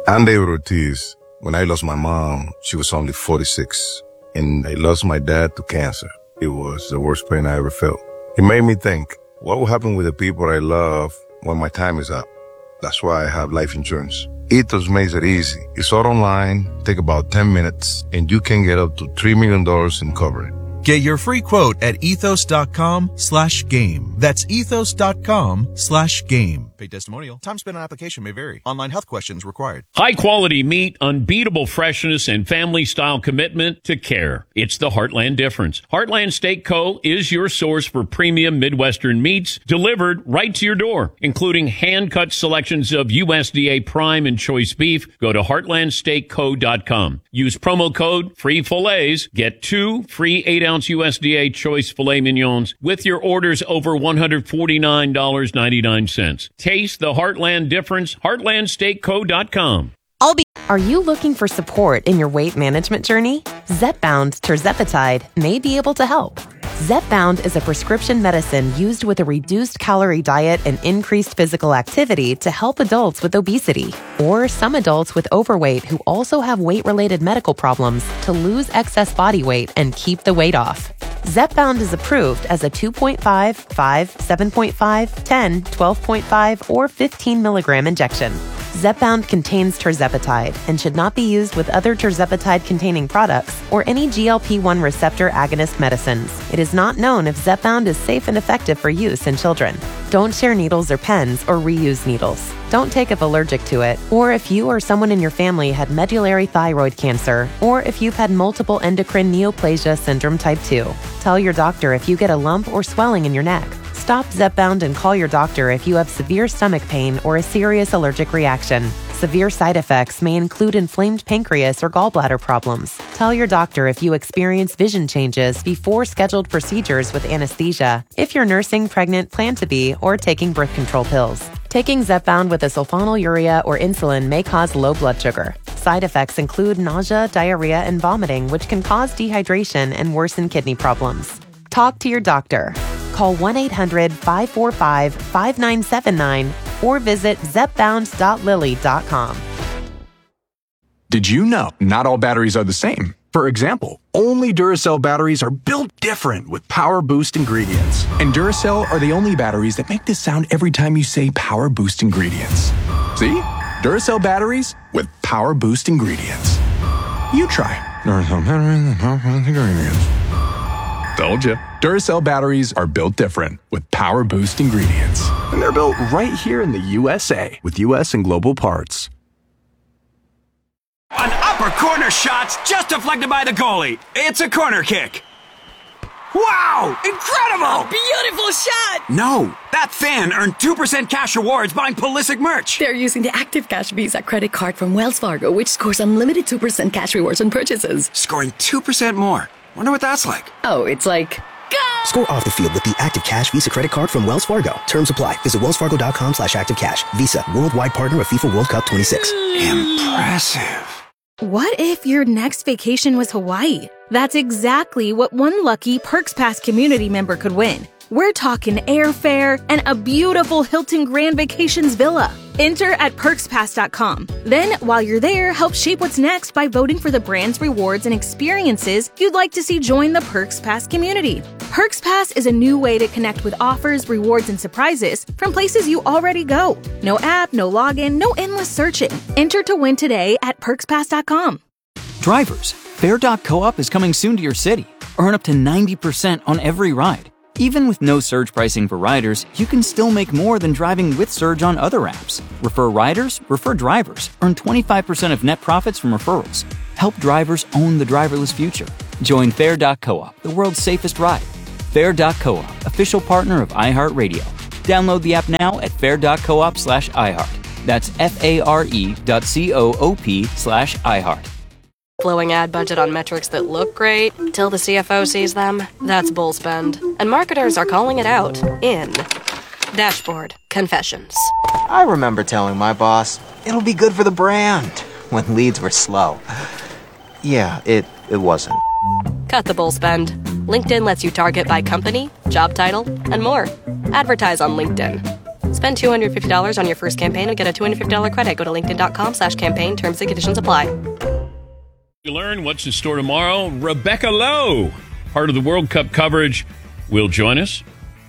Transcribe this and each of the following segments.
I'm David Ortiz. When I lost my mom, she was only 46, and I lost my dad to cancer. It was the worst pain I ever felt. It made me think, what will happen with the people I love when my time is up? That's why I have life insurance. Ethos makes it easy. It's all online, take about 10 minutes, and you can get up to $3 million in coverage. Get your free quote at ethos.com/game. That's ethos.com/game. Paid testimonial. Time spent on application may vary. Online health questions required. High quality meat, unbeatable freshness, and family style commitment to care. It's the Heartland difference. Heartland Steak Co. is your source for premium Midwestern meats delivered right to your door, including hand-cut selections of USDA prime and choice beef. Go to heartlandsteakco.com. Use promo code FREEFILLETS. Get 2 free 8-ounce USDA choice filet mignons with your orders over $149.99. Taste the Heartland difference. heartlandsteakco.com. Are you looking for support in your weight management journey? Zepbound tirzepatide may be able to help. Zepbound is a prescription medicine used with a reduced calorie diet and increased physical activity to help adults with obesity or some adults with overweight who also have weight-related medical problems to lose excess body weight and keep the weight off. Zepbound is approved as a 2.5, 5, 7.5, 10, 12.5, or 15 milligram injection. Zepbound contains tirzepatide and should not be used with other tirzepatide-containing products or any GLP-1 receptor agonist medicines. It is not known if Zepbound is safe and effective for use in children. Don't share needles or pens or reuse needles. Don't take if allergic to it, or if you or someone in your family had medullary thyroid cancer, or if you've had multiple endocrine neoplasia syndrome type 2. Tell your doctor if you get a lump or swelling in your neck. Stop Zepbound and call your doctor if you have severe stomach pain or a serious allergic reaction. Severe side effects may include inflamed pancreas or gallbladder problems. Tell your doctor if you experience vision changes before scheduled procedures with anesthesia, if you're nursing, pregnant, plan to be, or taking birth control pills. Taking Zepbound with a sulfonylurea or insulin may cause low blood sugar. Side effects include nausea, diarrhea, and vomiting, which can cause dehydration and worsen kidney problems. Talk to your doctor. Call 1-800-545-5979 or visit zepbound.lilly.com. Did you know not all batteries are the same? For example, only Duracell batteries are built different with Power Boost ingredients. And Duracell are the only batteries that make this sound every time you say Power Boost ingredients. See? Duracell batteries with Power Boost ingredients. You try. Duracell batteries with Power Boost ingredients. Told you. Duracell batteries are built different with Power Boost ingredients. And they're built right here in the USA with US and global parts. An upper corner shot's just deflected by the goalie. It's a corner kick. Wow! Incredible! A beautiful shot! No, that fan earned 2% cash rewards buying Pulisic merch. They're using the Active Cash Visa credit card from Wells Fargo, which scores unlimited 2% cash rewards on purchases. Scoring 2% more. Wonder what that's like. Oh, it's like... Go! Score off the field with the Active Cash Visa credit card from Wells Fargo. Terms apply. Visit wellsfargo.com/activecash. Visa, worldwide partner of FIFA World Cup 26. Impressive. What if your next vacation was Hawaii? That's exactly what one lucky Perks Pass community member could win. We're talking airfare and a beautiful Hilton Grand Vacations villa. Enter at perkspass.com. Then, while you're there, help shape what's next by voting for the brands, rewards, and experiences you'd like to see join the Perks Pass community. Perks Pass is a new way to connect with offers, rewards, and surprises from places you already go. No app, no login, no endless searching. Enter to win today at perkspass.com. Drivers, Fair.coop is coming soon to your city. Earn up to 90% on every ride. Even with no surge pricing for riders, you can still make more than driving with Surge on other apps. Refer riders, refer drivers. Earn 25% of net profits from referrals. Help drivers own the driverless future. Join Fair.coop, the world's safest ride. Fair.coop, official partner of iHeartRadio. Download the app now at fair.coop/iHeart. That's FARE.coop/iHeart. Blowing ad budget on metrics that look great till the CFO sees them. That's bull spend. And marketers are calling it out in Dashboard Confessions. I remember telling my boss, it'll be good for the brand, when leads were slow. Yeah, it wasn't. Cut the bull spend. LinkedIn lets you target by company, job title, and more. Advertise on LinkedIn. Spend $250 on your first campaign and get a $250 credit. Go to linkedin.com/campaign. Terms and conditions apply. You learn what's in store tomorrow. Rebecca Lowe, part of the World Cup coverage, will join us.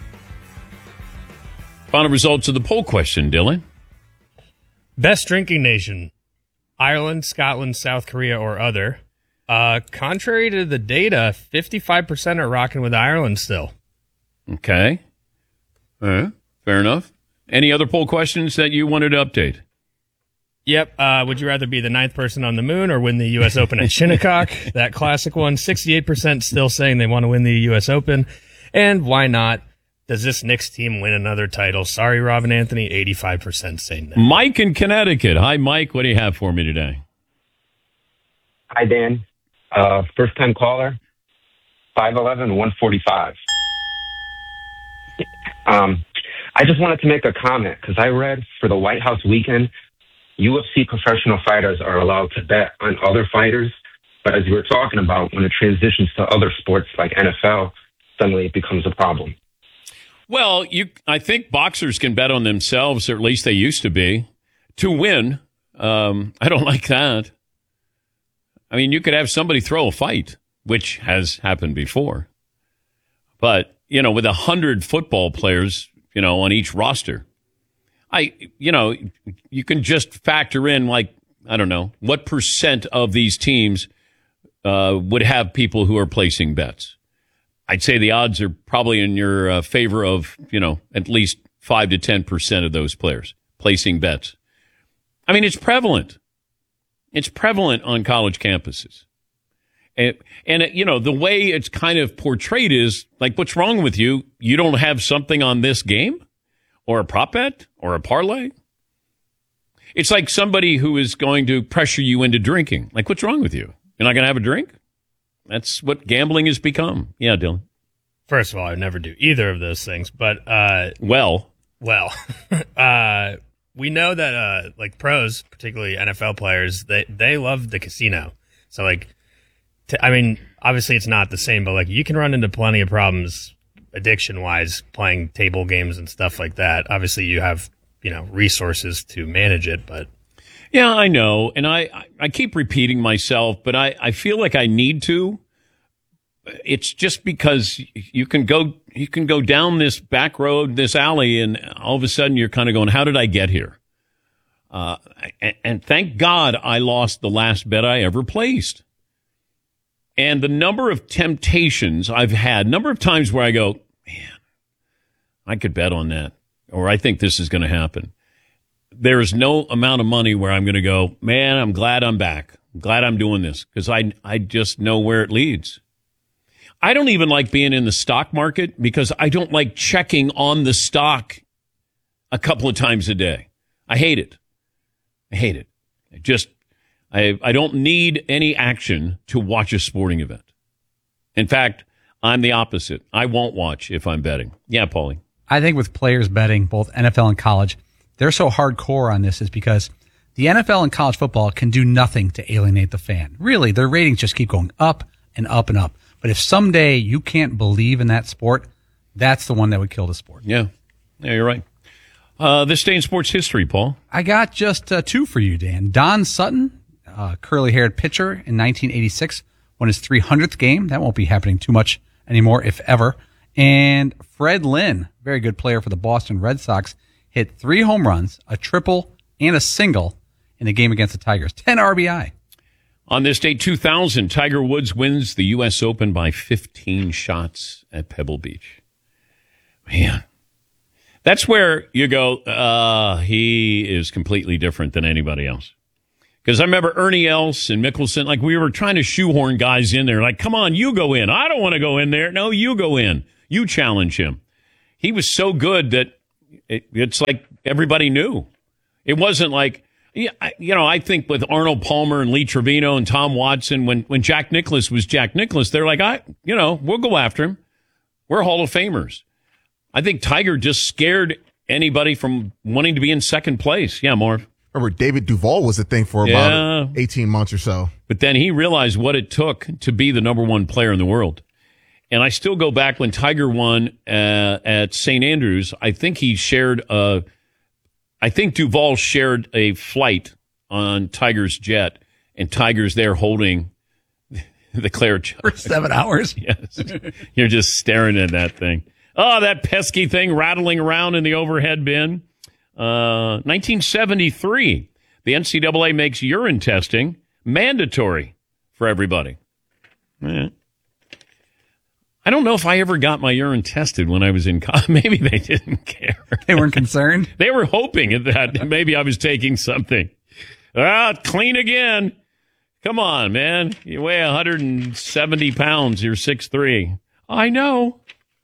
Final results of the poll question, Dylan. Best drinking nation, Ireland, Scotland, South Korea, or other. Contrary to the data, 55% are rocking with Ireland still. Okay. Fair enough. Any other poll questions that you wanted to update? Yep. Would you rather be the 9th person on the moon or win the U.S. Open at Shinnecock? That classic one. 68% still saying they want to win the U.S. Open. And why not? Does this Knicks team win another title? Sorry, Robin Anthony. 85% saying no. Mike in Connecticut. Hi, Mike. What do you have for me today? Hi, Dan. First-time caller. 5'11", 145. I just wanted to make a comment because I read for the White House weekend, UFC professional fighters are allowed to bet on other fighters. But as you were talking about, when it transitions to other sports like NFL, suddenly it becomes a problem. Well, I think boxers can bet on themselves, or at least they used to be, to win. I don't like that. I mean, you could have somebody throw a fight, which has happened before. But, with 100 football players, on each roster, you can just factor in, what percent of these teams would have people who are placing bets. I'd say the odds are probably in your favor of, at least 5 to 10% of those players placing bets. I mean, it's prevalent. It's prevalent on college campuses. And the way it's kind of portrayed is like, what's wrong with you? You don't have something on this game or a prop bet or a parlay? It's like somebody who is going to pressure you into drinking. Like, what's wrong with you? You're not going to have a drink? That's what gambling has become. Yeah, Dylan. First of all, I would never do either of those things. But well, we know that pros, particularly NFL players, they love the casino. So obviously it's not the same, but you can run into plenty of problems addiction wise playing table games and stuff like that. Obviously you have resources to manage it, but. Yeah, I know. And I keep repeating myself, but I feel like I need to. It's just because you can go down this back road, this alley, and all of a sudden you're kind of going, how did I get here? And thank God I lost the last bet I ever placed. And the number of temptations I've had, number of times where I go, man, I could bet on that, or I think this is going to happen. There is no amount of money where I'm going to go, man, I'm glad I'm back. I'm glad I'm doing this because I just know where it leads. I don't even like being in the stock market because I don't like checking on the stock a couple of times a day. I hate it. I don't need any action to watch a sporting event. In fact, I'm the opposite. I won't watch if I'm betting. Yeah, Paulie. I think with players betting, both NFL and college, they're so hardcore on this is because the NFL and college football can do nothing to alienate the fan. Really, their ratings just keep going up and up and up. But if someday you can't believe in that sport, that's the one that would kill the sport. Yeah, you're right. This day in sports history, Paul. I got just two for you, Dan. Don Sutton, curly-haired pitcher in 1986, won his 300th game. That won't be happening too much anymore, if ever. And Fred Lynn, very good player for the Boston Red Sox, hit 3 home runs, a triple, and a single in the game against the Tigers. 10 RBI. On this day, 2000, Tiger Woods wins the U.S. Open by 15 shots at Pebble Beach. Man, that's where you go, he is completely different than anybody else. Because I remember Ernie Els and Mickelson, we were trying to shoehorn guys in there. Come on, you go in. I don't want to go in there. No, you go in. You challenge him. He was so good that it's like everybody knew. It wasn't like, I think with Arnold Palmer and Lee Trevino and Tom Watson, when Jack Nicklaus was Jack Nicklaus, they're like, we'll go after him. We're Hall of Famers. I think Tiger just scared anybody from wanting to be in second place. Yeah, Marv. Remember, David Duval was a thing for about 18 months or so. But then he realized what it took to be the number one player in the world. And I still go back when Tiger won at St. Andrews. I think he shared I think Duval shared a flight on Tiger's jet, and Tiger's there holding the Claire jug. For 7 hours? Yes. You're just staring at that thing. Oh, that pesky thing rattling around in the overhead bin. 1973, the NCAA makes urine testing mandatory for everybody. Yeah. I don't know if I ever got my urine tested when I was in college. Maybe they didn't care. They weren't concerned? They were hoping that maybe I was taking something. Clean again. Come on, man. You weigh 170 pounds. You're 6'3". I know.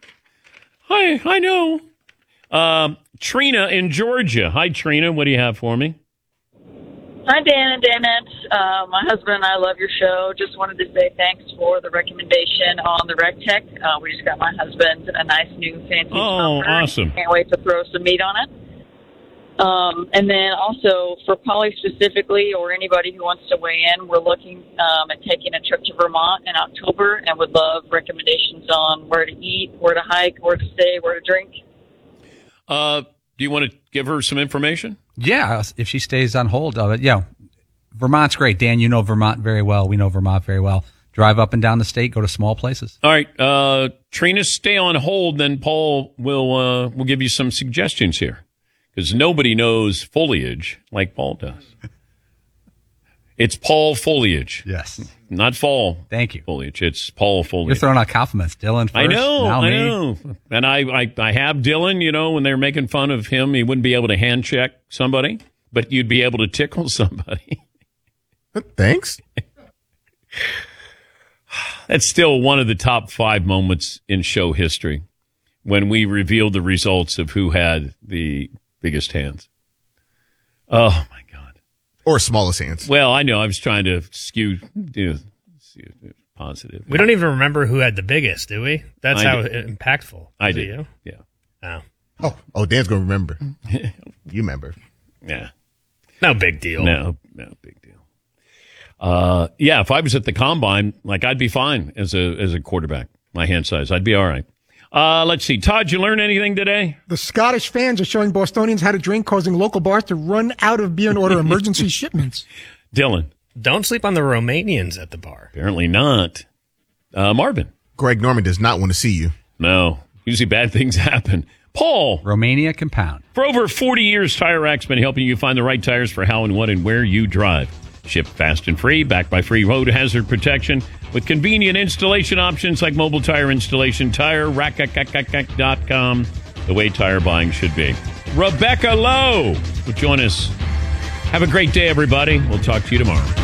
I know. Trina in Georgia. Hi, Trina. What do you have for me? Hi, Dan and Danette. My husband and I love your show. Just wanted to say thanks for the recommendation on the RecTech. We just got my husband a nice new fancy Oh, pumper. awesome. Can't wait to throw some meat on it. And then also for Polly specifically, or anybody who wants to weigh in, we're looking at taking a trip to Vermont in October and would love recommendations on where to eat, where to hike, where to stay, where to drink. Do you want to give her some information? Yeah, if she stays on hold. Vermont's great. Dan, you know Vermont very well. We know Vermont very well. Drive up and down the state, go to small places. All right, Trina, stay on hold. Then Paul will give you some suggestions here, because nobody knows foliage like Paul does. It's Paul foliage. Yes, not fall. Thank you. Foliage. It's Paul foliage. You're throwing out compliments, Dylan. First, I know. now I me. know. And I have Dylan. You know, when they're making fun of him, he wouldn't be able to hand check somebody, but you'd be able to tickle somebody. Thanks. That's still one of the top 5 moments in show history when we revealed the results of who had the biggest hands. Oh, my God. Or smallest hands. Well, I know. I was trying to skew positive. We don't even remember who had the biggest, do we? That's how impactful. I Is it do. you? Yeah. Oh, Dan's going to remember. You remember. Yeah. No big deal. No big deal. If I was at the combine, I'd be fine as a quarterback. My hand size, I'd be all right. Let's see. Todd, you learn anything today? The Scottish fans are showing Bostonians how to drink, causing local bars to run out of beer and order emergency shipments. Dylan. Don't sleep on the Romanians at the bar. Apparently not. Marvin. Greg Norman does not want to see you. No. Usually bad things happen. Paul. Romania Compound. For over 40 years, Tire Rack's been helping you find the right tires for how and what and where you drive. Shipped fast and free, backed by free road hazard protection, with convenient installation options like mobile tire installation. TireRack.com, the way tire buying should be. Rebecca Lowe will join us. Have a great day, everybody. We'll talk to you tomorrow.